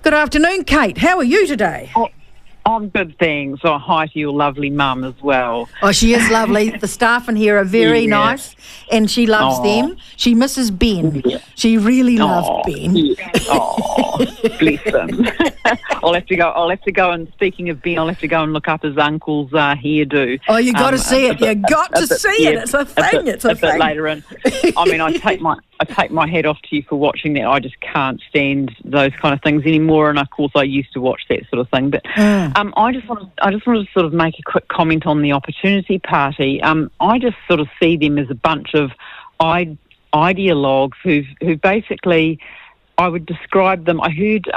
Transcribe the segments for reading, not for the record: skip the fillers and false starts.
Good afternoon, Kate. How are you today? Oh, I'm good, thanks. Oh, hi to your lovely mum as well. Oh, she is lovely. The staff in here are very nice, and she loves them. She misses Ben. Yeah. She really loves Ben. Yeah. Oh, bless him. I'll have to go. And speaking of Ben, I'll have to go and look up his uncle's hairdo. Oh, you got to see it. You got to see it. It's a thing. It's a thing. Bit later in. I mean, I take my hat off to you for watching that. I just can't stand those kind of things anymore. And of course, I used to watch that sort of thing. But I just wanted to sort of make a quick comment on the Opportunity Party. I just sort of see them as a bunch of ideologues who basically, I would describe them. I heard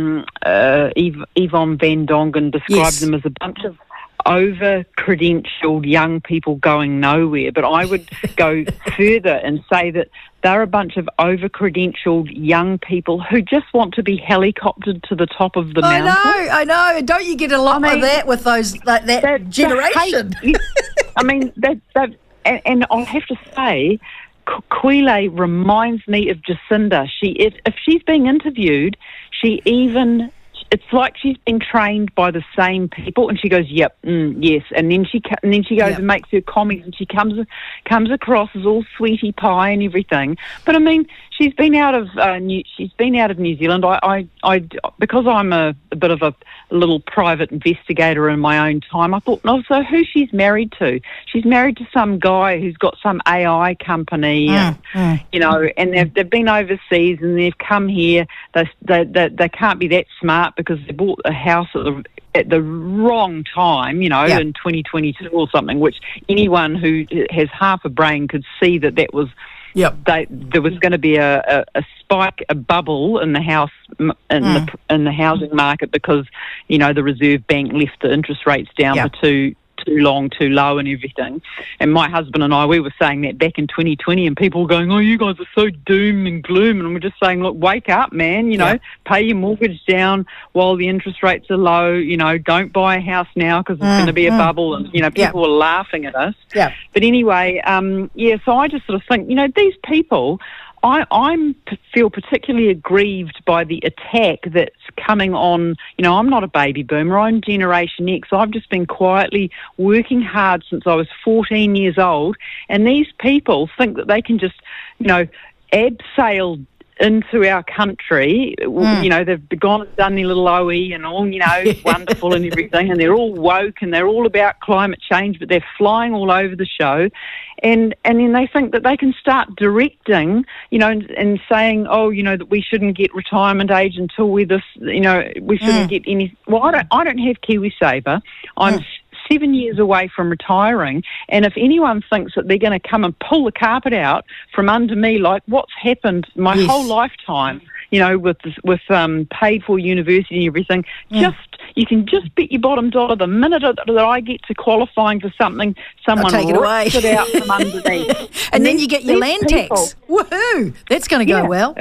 Yvonne van Dongen describe them as a bunch of over-credentialed young people going nowhere. But I would go further and say that they're a bunch of over-credentialed young people who just want to be helicoptered to the top of the mountain. I know. Don't you get a lot of that with that generation? I mean, and I have to say, Quile reminds me of Jacinda. If she's being interviewed, it's like she's been trained by the same people, and she goes, "Yep, yes," and then she goes and makes her comments, and she comes across as all sweetie pie and everything. But I mean, she's been out of New Zealand. I because I'm a bit of a little private investigator in my own time, I thought, so who she's married to? She's married to some guy who's got some AI company, you know, and they've been overseas and they've come here. They can't be that smart because they bought a house at the wrong time, you know, in 2022 or something, which anyone who has half a brain could see that was. There was going to be a spike, a bubble in the house in the housing market because, you know, the Reserve Bank left the interest rates down for too long, too low and everything. And my husband and I, we were saying that back in 2020 and people were going, oh, you guys are so doom and gloom. And we're just saying, look, wake up, man, you know, pay your mortgage down while the interest rates are low, you know, don't buy a house now because it's going to be a bubble. And, you know, people were laughing at us. Yeah. But anyway, so I just sort of think, you know, these people, I feel particularly aggrieved by the attack that's coming on. You know, I'm not a baby boomer. I'm Generation X. I've just been quietly working hard since I was 14 years old. And these people think that they can just, you know, abseil into our country. You know, they've gone and done their little OE and all, you know, wonderful and everything, and they're all woke and they're all about climate change, but they're flying all over the show. And then they think that they can start directing, you know, and saying, oh, you know, that we shouldn't get retirement age until we're this, you know, we shouldn't get any. Well, I don't have KiwiSaver. I'm 7 years away from retiring, and if anyone thinks that they're going to come and pull the carpet out from under me, like what's happened my whole lifetime, you know, with paid for university and everything, you can just bet your bottom dollar the minute that I get to qualifying for something, someone rips it out from underneath. and then you get your land tax. Woohoo! That's going to go well.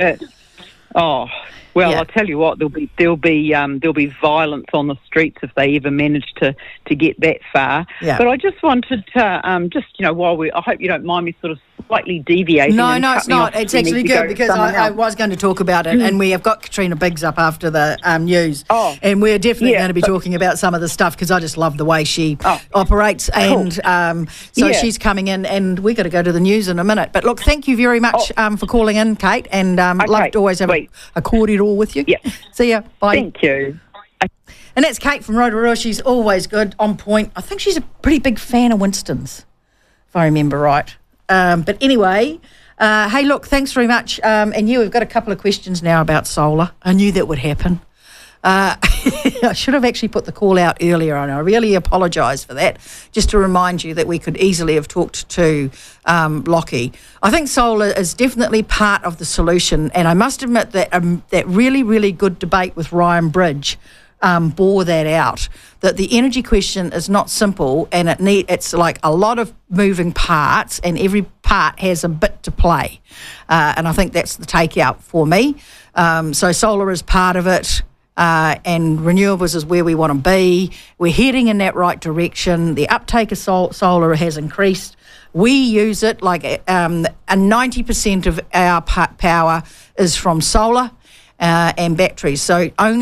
I'll tell you what, there'll be violence on the streets if they ever manage to get that far. Yeah. But I just wanted to you know, I hope you don't mind me sort of slightly deviating. No, it's not. It's actually good because I was going to talk about it, and we have got Katrina Biggs up after the news, and we're definitely going to be talking about some of the stuff because I just love the way she operates, and she's coming in, and we're going to go to the news in a minute. But look, thank you very much for calling in, Kate, and love to always have a cordial with you. Yeah. See ya. Bye. Thank you. And that's Kate from Rotorua. She's always good, on point. I think she's a pretty big fan of Winston's, if I remember right. But anyway, hey, look, thanks very much. And we've got a couple of questions now about solar. I knew that would happen. I should have actually put the call out earlier, and I really apologise for that, just to remind you that we could easily have talked to Lockie. I think solar is definitely part of the solution, and I must admit that that really, really good debate with Ryan Bridge bore that out, that the energy question is not simple, and it's like a lot of moving parts, and every part has a bit to play. And I think that's the takeout for me. So solar is part of it. And renewables is where we want to be. We're heading in that right direction. The uptake of solar has increased. We use it like 90% of our power is from solar and batteries. So only